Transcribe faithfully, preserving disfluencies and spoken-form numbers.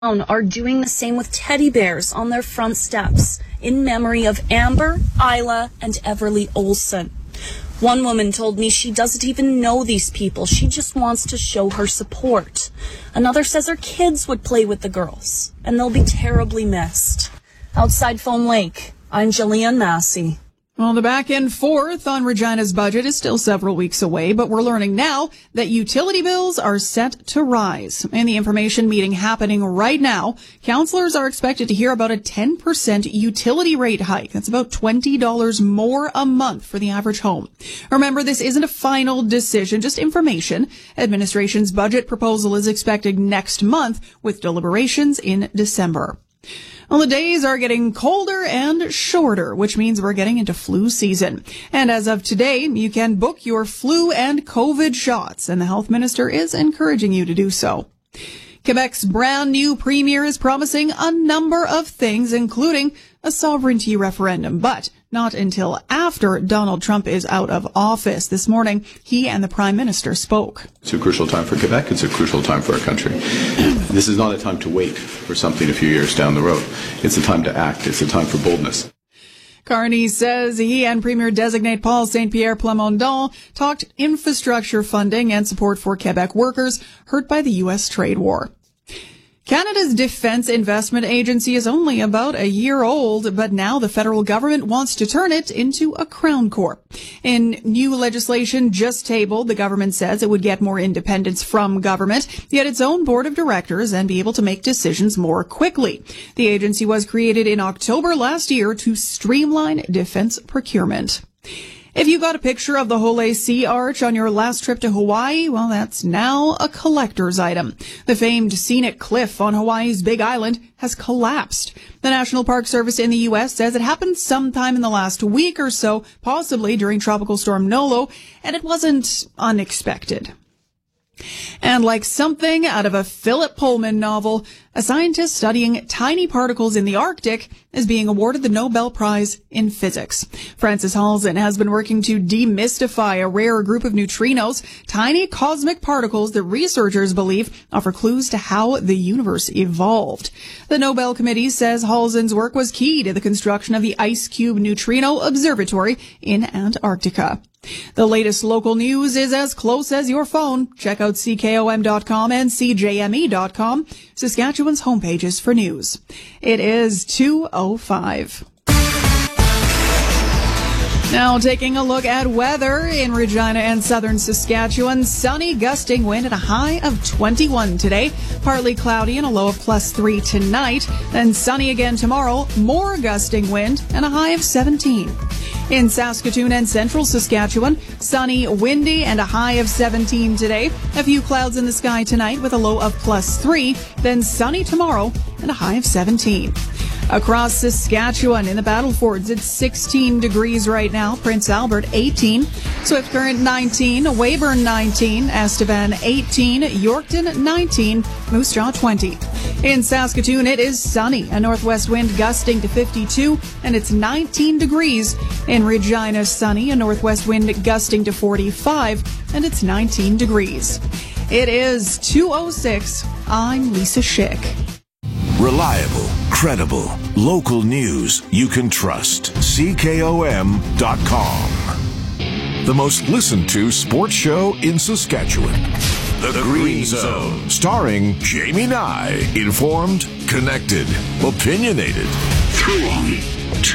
are doing the same with teddy bears on their front steps in memory of Amber, Isla, and Everly Olsen. One woman told me she doesn't even know these people. She just wants to show her support. Another says her kids would play with the girls, and they'll be terribly missed. Outside Foam Lake, I'm Jillian Massey. Well, the back and forth on Regina's budget is still several weeks away, but we're learning now that utility bills are set to rise. In the information meeting happening right now, councillors are expected to hear about a ten percent utility rate hike. That's about twenty dollars more a month for the average home. Remember, this isn't a final decision, just information. Administration's budget proposal is expected next month, with deliberations in December. Well, the days are getting colder and shorter, which means we're getting into flu season. And as of today, you can book your flu and COVID shots, and the health minister is encouraging you to do so. Quebec's brand new premier is promising a number of things, including a sovereignty referendum, but not until after Donald Trump is out of office. This morning, he and the Prime Minister spoke. It's a crucial time for Quebec. It's a crucial time for our country. This is not a time to wait for something a few years down the road. It's a time to act. It's a time for boldness. Carney says he and Premier-designate Paul Saint-Pierre Plamondon talked infrastructure funding and support for Quebec workers hurt by the U S trade war. Canada's Defence Investment Agency is only about a year old, but now the federal government wants to turn it into a Crown Corp. In new legislation just tabled, the government says it would get more independence from government, get its own board of directors, and be able to make decisions more quickly. The agency was created in October last year to streamline defense procurement. If you got a picture of the Hole Sea Arch on your last trip to Hawaii, well, that's now a collector's item. The famed scenic cliff on Hawaii's Big Island has collapsed. The National Park Service in the U S says it happened sometime in the last week or so, possibly during Tropical Storm Nolo, and it wasn't unexpected. And like something out of a Philip Pullman novel, a scientist studying tiny particles in the Arctic is being awarded the Nobel Prize in Physics. Francis Halzen has been working to demystify a rare group of neutrinos, tiny cosmic particles that researchers believe offer clues to how the universe evolved. The Nobel Committee says Halzen's work was key to the construction of the Ice Cube Neutrino Observatory in Antarctica. The latest local news is as close as your phone. Check out C K O M dot com and C J M E dot com, Saskatchewan's homepages for news. It is two oh five. Now taking a look at weather in Regina and southern Saskatchewan. Sunny, gusting wind at a high of twenty-one today. Partly cloudy and a low of plus three tonight. Then sunny again tomorrow. More gusting wind and a high of seventeen. In Saskatoon and central Saskatchewan, sunny, windy, and a high of seventeen today. A few clouds in the sky tonight with a low of plus three. Then sunny tomorrow and a high of seventeen. Across Saskatchewan in the Battlefords, it's sixteen degrees right now. Prince Albert, eighteen. Swift Current, nineteen. Weyburn, nineteen. Estevan, eighteen. Yorkton, nineteen. Moose Jaw, twenty. In Saskatoon, it is sunny. A northwest wind gusting to fifty-two, and it's nineteen degrees. In Regina, sunny. A northwest wind gusting to forty-five, and it's nineteen degrees. It is two oh six. I'm Lisa Schick. Reliable, credible, local news you can trust. C K O M dot com. The most listened to sports show in Saskatchewan. The, the Green Zone. Starring Jamie Nye. Informed, connected, opinionated. Three.